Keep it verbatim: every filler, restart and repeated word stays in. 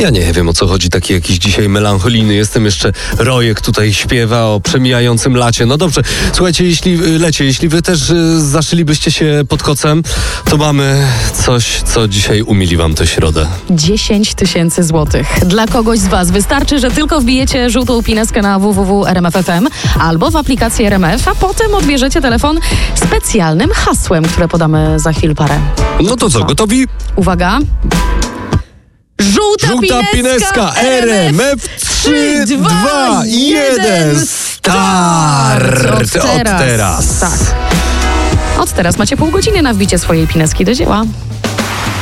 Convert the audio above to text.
Ja nie wiem, o co chodzi, taki jakiś dzisiaj melancholijny jestem, jeszcze Rojek tutaj śpiewa o przemijającym lacie. No dobrze, słuchajcie, jeśli lecie, jeśli wy też y, zaszylibyście się pod kocem, to mamy coś, co dzisiaj umili wam tę środę. dziesięć tysięcy złotych. Dla kogoś z was wystarczy, że tylko wbijecie żółtą pineskę na w w w kropka r m f kropka f m albo w aplikację R M F, a potem odbierzecie telefon specjalnym hasłem, które podamy za chwil parę. No to co, gotowi? Uwaga. Żółta, Żółta pineska, pineska R M F trzy, dwa, jeden, start! Od teraz. Od teraz. Tak. Od teraz macie pół godziny na wbicie swojej pineski do dzieła.